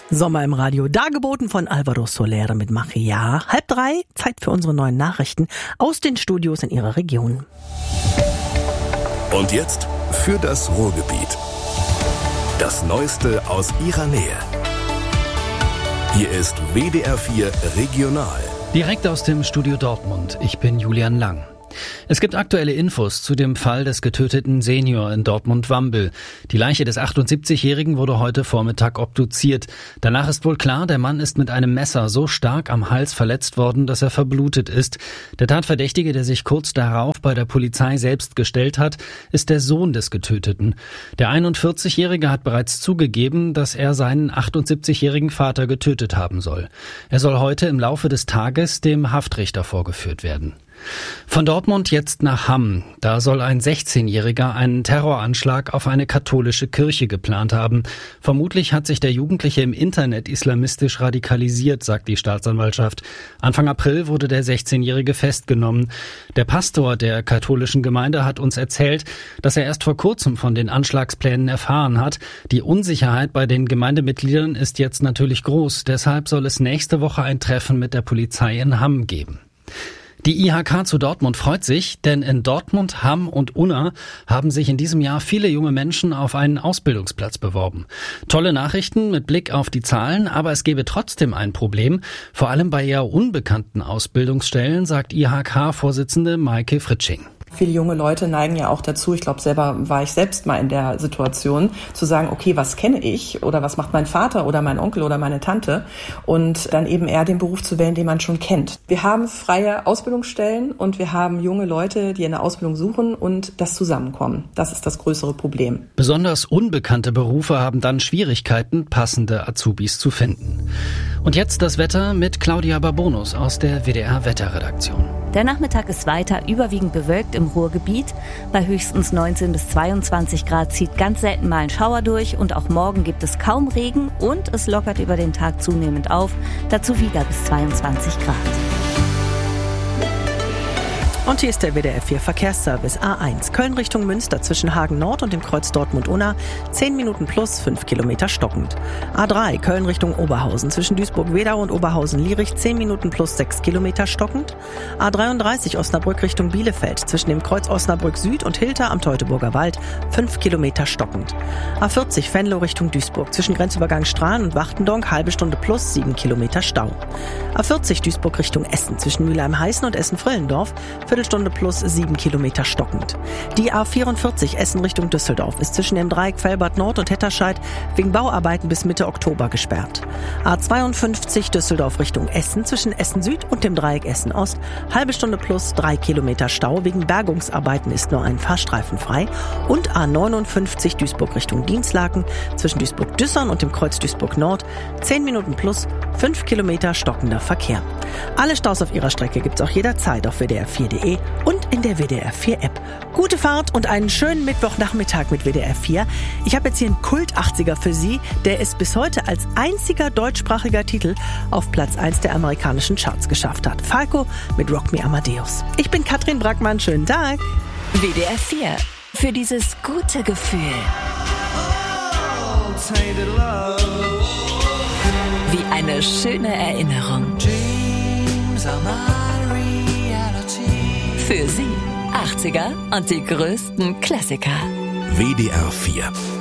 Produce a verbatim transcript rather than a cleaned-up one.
Sommer im Radio, dargeboten von Alvaro Soler mit Magia. Halb drei, Zeit für unsere neuen Nachrichten aus den Studios in Ihrer Region. Und jetzt für das Ruhrgebiet. Das Neueste aus Ihrer Nähe. Hier ist W D R vier Regional. Direkt aus dem Studio Dortmund. Ich bin Julian Lang. Es gibt aktuelle Infos zu dem Fall des getöteten Senior in Dortmund-Wambel. Die Leiche des achtundsiebzigjährigen wurde heute Vormittag obduziert. Danach ist wohl klar, der Mann ist mit einem Messer so stark am Hals verletzt worden, dass er verblutet ist. Der Tatverdächtige, der sich kurz darauf bei der Polizei selbst gestellt hat, ist der Sohn des Getöteten. Der einundvierzigjährige hat bereits zugegeben, dass er seinen achtundsiebzigjährigen Vater getötet haben soll. Er soll heute im Laufe des Tages dem Haftrichter vorgeführt werden. Von Dortmund jetzt nach Hamm. Da soll ein sechzehnjähriger einen Terroranschlag auf eine katholische Kirche geplant haben. Vermutlich hat sich der Jugendliche im Internet islamistisch radikalisiert, sagt die Staatsanwaltschaft. Anfang April wurde der sechzehnjährige festgenommen. Der Pastor der katholischen Gemeinde hat uns erzählt, dass er erst vor kurzem von den Anschlagsplänen erfahren hat. Die Unsicherheit bei den Gemeindemitgliedern ist jetzt natürlich groß. Deshalb soll es nächste Woche ein Treffen mit der Polizei in Hamm geben. Die I H K zu Dortmund freut sich, denn in Dortmund, Hamm und Unna haben sich in diesem Jahr viele junge Menschen auf einen Ausbildungsplatz beworben. Tolle Nachrichten mit Blick auf die Zahlen, aber es gäbe trotzdem ein Problem, vor allem bei eher unbekannten Ausbildungsstellen, sagt I H K-Vorsitzende Maike Fritsching. Viele junge Leute neigen ja auch dazu, ich glaube, selber war ich selbst mal in der Situation, zu sagen, okay, was kenne ich oder was macht mein Vater oder mein Onkel oder meine Tante und dann eben eher den Beruf zu wählen, den man schon kennt. Wir haben freie Ausbildungsstellen und wir haben junge Leute, die eine Ausbildung suchen und das Zusammenkommen. Das ist das größere Problem. Besonders unbekannte Berufe haben dann Schwierigkeiten, passende Azubis zu finden. Und jetzt das Wetter mit Claudia Babonus aus der W D R-Wetterredaktion. Der Nachmittag ist weiter überwiegend bewölkt im Ruhrgebiet. Bei höchstens neunzehn bis zweiundzwanzig Grad zieht ganz selten mal ein Schauer durch und auch morgen gibt es kaum Regen und es lockert über den Tag zunehmend auf. Dazu wieder bis zweiundzwanzig Grad. Und hier ist der W D R vier Verkehrsservice A eins. Köln Richtung Münster zwischen Hagen Nord und dem Kreuz Dortmund-Unna. zehn Minuten plus, fünf Kilometer stockend. A drei Köln Richtung Oberhausen zwischen Duisburg-Wedau und Oberhausen-Lierich. zehn Minuten plus, sechs Kilometer stockend. A dreiunddreißig Osnabrück Richtung Bielefeld zwischen dem Kreuz Osnabrück Süd und Hilter am Teutoburger Wald. fünf Kilometer stockend. A vierzig Venlo Richtung Duisburg zwischen Grenzübergang Strahlen und Wachtendonk. Halbe Stunde plus, sieben Kilometer Stau. A vierzig Duisburg Richtung Essen zwischen Mülheim-Heißen und Essen-Frillendorf. Viertelstunde plus sieben Kilometer stockend. Die A vierundvierzig Essen Richtung Düsseldorf ist zwischen dem Dreieck Velbert Nord und Hetterscheid wegen Bauarbeiten bis Mitte Oktober gesperrt. A zweiundfünfzig Düsseldorf Richtung Essen zwischen Essen Süd und dem Dreieck Essen Ost. Halbe Stunde plus drei Kilometer Stau. Wegen Bergungsarbeiten ist nur ein Fahrstreifen frei. Und A neunundfünfzig Duisburg Richtung Dienstlaken zwischen Duisburg-Düssern und dem Kreuz Duisburg Nord. zehn Minuten plus fünf Kilometer stockender Verkehr. Alle Staus auf ihrer Strecke gibt's auch jederzeit auf W D R vier Punkt de und in der W D R vier App. Gute Fahrt und einen schönen Mittwochnachmittag mit W D R vier. Ich habe jetzt hier einen Kult-achtziger für Sie, der es bis heute als einziger deutschsprachiger Titel auf Platz eins der amerikanischen Charts geschafft hat. Falco mit Rock Me Amadeus. Ich bin Katrin Brackmann, schönen Tag. W D R vier. Für dieses gute Gefühl. Wie eine schöne Erinnerung. Für Sie achtziger und die größten Klassiker. W D R vier.